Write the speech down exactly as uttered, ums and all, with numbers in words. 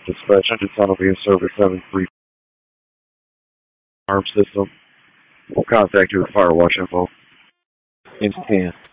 Dispatch engine tunnel being service seven three arm system. We'll contact you with Firewatch info. Engine ten.